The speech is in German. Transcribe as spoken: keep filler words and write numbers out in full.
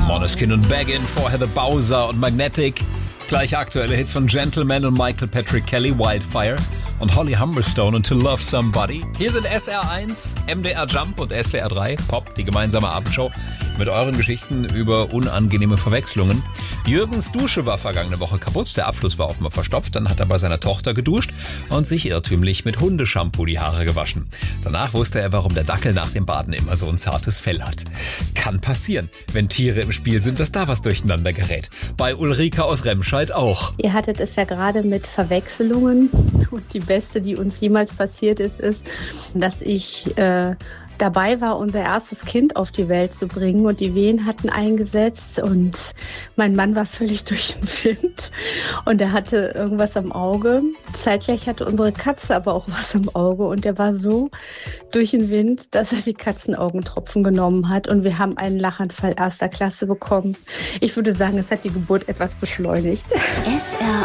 Måneskin und Baggin, vorher The Bowser und Magnetic. Gleich aktuelle Hits von Gentleman und Michael Patrick Kelly, Wildfire und Holly Humberstone und To Love Somebody. Hier sind S R eins, M D R Jump und S W R drei, Pop, die gemeinsame Abendshow mit euren Geschichten über unangenehme Verwechslungen. Jürgens Dusche war vergangene Woche kaputt, der Abfluss war offenbar verstopft, dann hat er bei seiner Tochter geduscht und sich irrtümlich mit Hundeshampoo die Haare gewaschen. Danach wusste er, warum der Dackel nach dem Baden immer so ein zartes Fell hat. Kann passieren, wenn Tiere im Spiel sind, dass da was durcheinander gerät. Bei Ulrike aus Remscheid auch. Ihr hattet es ja gerade mit Verwechslungen und die beste, die uns jemals passiert ist, ist, dass ich äh, dabei war, unser erstes Kind auf die Welt zu bringen und die Wehen hatten eingesetzt und mein Mann war völlig durch den Wind und er hatte irgendwas am Auge. Zeitgleich hatte unsere Katze aber auch was am Auge und er war so durch den Wind, dass er die Katzenaugentropfen genommen hat und wir haben einen Lachanfall erster Klasse bekommen. Ich würde sagen, es hat die Geburt etwas beschleunigt. S R